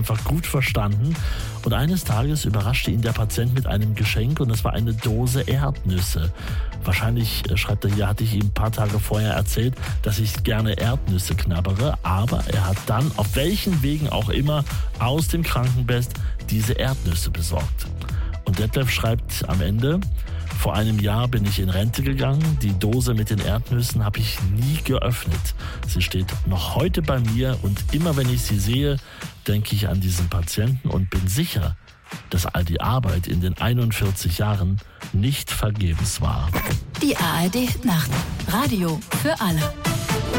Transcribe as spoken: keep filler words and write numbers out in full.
einfach gut verstanden. Und eines Tages überraschte ihn der Patient mit einem Geschenk und das war eine Dose Erdnüsse. Wahrscheinlich, schreibt er hier, hatte ich ihm ein paar Tage vorher erzählt, dass ich gerne Erdnüsse knabbere, aber er hat dann, auf welchen Wegen auch immer, aus dem Krankenbett diese Erdnüsse besorgt. Und Detlef schreibt am Ende: Vor einem Jahr bin ich in Rente gegangen. Die Dose mit den Erdnüssen habe ich nie geöffnet. Sie steht noch heute bei mir und immer wenn ich sie sehe, denke ich an diesen Patienten und bin sicher, dass all die Arbeit in den einundvierzig Jahren nicht vergebens war. Die A R D Nacht. Radio für alle.